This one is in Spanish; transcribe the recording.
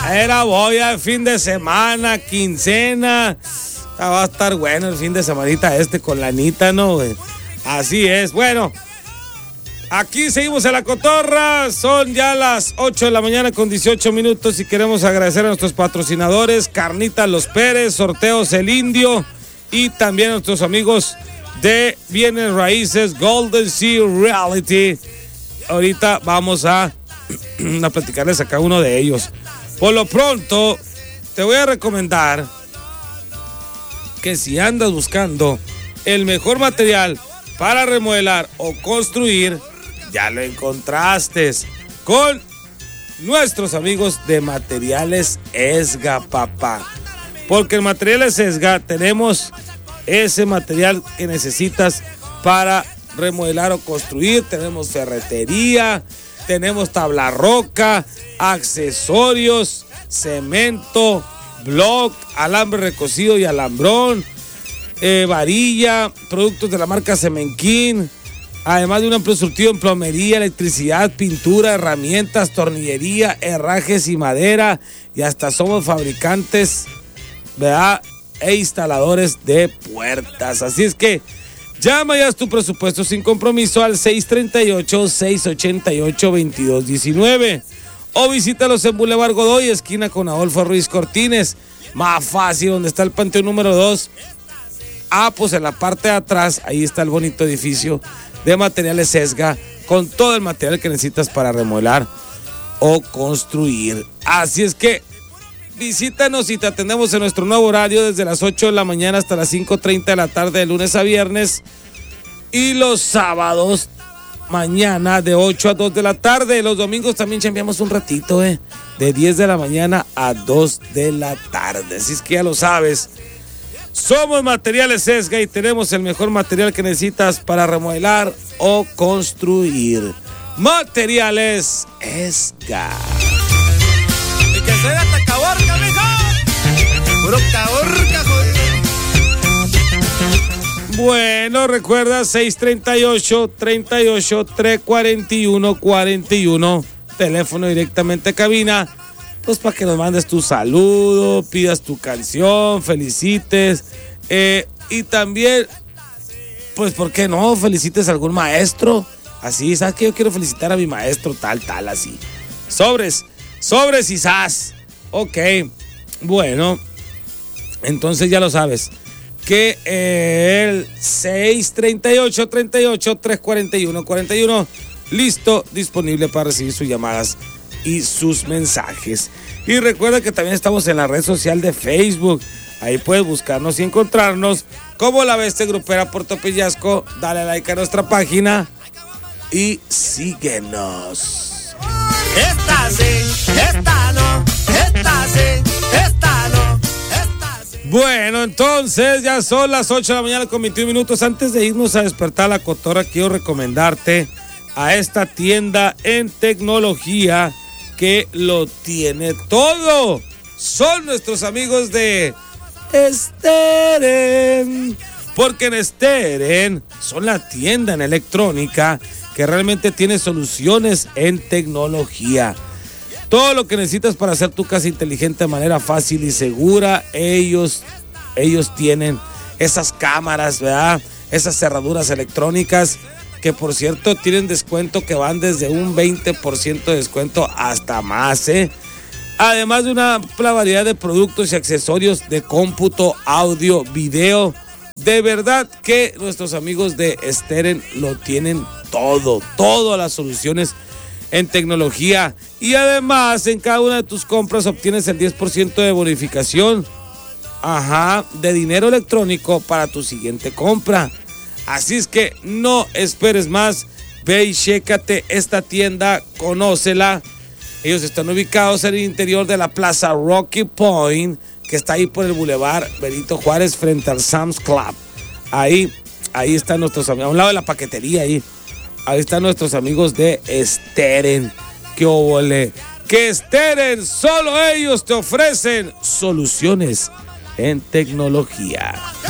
Era voy al fin de semana, quincena. Va a estar bueno el fin de semanita con la Anita, ¿no, güey? Así es. Bueno, aquí seguimos en La Cotorra. Son ya las 8 de la mañana con 18 minutos y queremos agradecer a nuestros patrocinadores, Carnitas Los Pérez, Sorteos El Indio y también a nuestros amigos de Bienes Raíces Golden Sea Realty. Ahorita vamos a platicarles a cada uno de ellos. Por lo pronto, te voy a recomendar que si andas buscando el mejor material para remodelar o construir, ya lo encontraste con nuestros amigos de Materiales Esga, papá. Porque en Materiales Esga tenemos ese material que necesitas para remodelar o construir. Tenemos ferretería, tenemos tabla roca, accesorios, cemento, block, alambre recocido y alambrón, varilla, productos de la marca Semenquín, además de un amplio surtido en plomería, electricidad, pintura, herramientas, tornillería, herrajes y madera, y hasta somos fabricantes, ¿verdad?, e instaladores de puertas. Así es que llama ya tu presupuesto sin compromiso al 638-688-2219 o visítalos en Boulevard Godoy, esquina con Adolfo Ruiz Cortines. Más fácil, donde está el Panteón número 2. Pues en la parte de atrás, ahí está el bonito edificio de Materiales Esga, con todo el material que necesitas para remodelar o construir. Así es que visítanos y te atendemos en nuestro nuevo horario desde las 8 de la mañana hasta las 5:30 de la tarde, de lunes a viernes. Y los sábados, mañana de 8 a 2 de la tarde. Los domingos también chambeamos un ratito, de 10 de la mañana a 2 de la tarde. Así es que ya lo sabes. Somos Materiales Esga y tenemos el mejor material que necesitas para remodelar o construir. Materiales Esga. Y que se vea hasta Caborca, mijo. Puro Caborca, joder. Bueno, recuerda 638-341-41. Teléfono directamente a cabina. Pues para que nos mandes tu saludo, pidas tu canción, felicites. Y también, pues, ¿por qué no? Felicites a algún maestro. Así, ¿sabes qué? Yo quiero felicitar a mi maestro, tal, así. Sobres y sas. Ok, bueno, entonces ya lo sabes. Que el 638-341-41, listo, disponible para recibir sus llamadas y sus mensajes. Y recuerda que también estamos en la red social de Facebook. Ahí puedes buscarnos y encontrarnos como La Bestia Grupera Puerto Pillasco. Dale like a nuestra página y síguenos. Esta sí, esta no, esta sí, esta no, esta sí. Bueno, entonces ya son las 8 de la mañana con 21 minutos. Antes de irnos a despertar La Cotorra, quiero recomendarte a esta tienda en tecnología que lo tiene todo. Son nuestros amigos de Steren. Porque en Steren son la tienda en electrónica que realmente tiene soluciones en tecnología. Todo lo que necesitas para hacer tu casa inteligente de manera fácil y segura, ellos tienen esas cámaras, ¿verdad? Esas cerraduras electrónicas que, por cierto, tienen descuento que van desde un 20% de descuento hasta más, Además de una amplia variedad de productos y accesorios de cómputo, audio, video. De verdad que nuestros amigos de Steren lo tienen todo, todas las soluciones en tecnología. Y además, en cada una de tus compras obtienes el 10% de bonificación, de dinero electrónico para tu siguiente compra. Así es que no esperes más, ve y chécate esta tienda, conócela. Ellos están ubicados en el interior de la Plaza Rocky Point, que está ahí por el Boulevard Benito Juárez, frente al Sam's Club. Ahí están nuestros amigos, a un lado de la paquetería, ahí están nuestros amigos de Steren. ¡Qué óvole! Que Steren, solo ellos te ofrecen soluciones en tecnología.